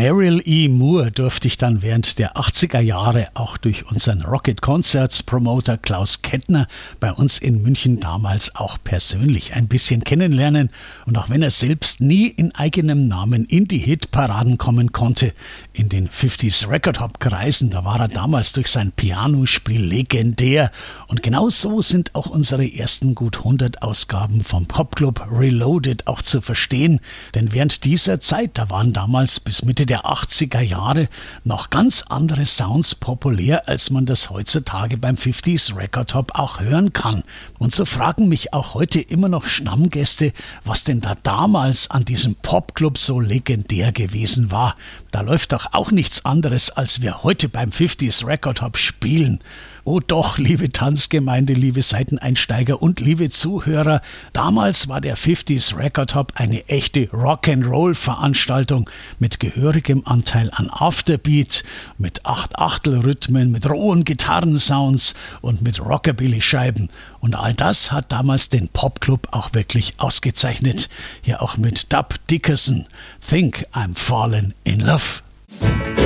Merrill E. Moore durfte ich dann während der 80er Jahre auch durch unseren Rocket Concerts Promoter Klaus Kettner bei uns in München damals auch persönlich ein bisschen kennenlernen. Und auch wenn er selbst nie in eigenem Namen in die Hitparaden kommen konnte, in den 50s Record Hop Kreisen, da war er damals durch sein Pianospiel legendär. Und genau so sind auch unsere ersten gut 100 Ausgaben vom Popclub Reloaded auch zu verstehen. Denn während dieser Zeit, da waren damals bis Mitte der 80er Jahre noch ganz andere Sounds populär, als man das heutzutage beim 50s Record Hop auch hören kann. Und so fragen mich auch heute immer noch Stammgäste, was denn da damals an diesem Popclub so legendär gewesen war. Da läuft doch auch nichts anderes, als wir heute beim 50s Record Hop spielen. Oh doch, liebe Tanzgemeinde, liebe Seiteneinsteiger und liebe Zuhörer, damals war der 50s Record Hop eine echte Rock'n'Roll-Veranstaltung mit gehörigem Anteil an Afterbeat, mit 8/8-Rhythmen, mit rohen Gitarrensounds und mit Rockabilly-Scheiben. Und all das hat damals den Popclub auch wirklich ausgezeichnet. Hier auch mit Dub Dickerson, Think I'm Fallen in Love.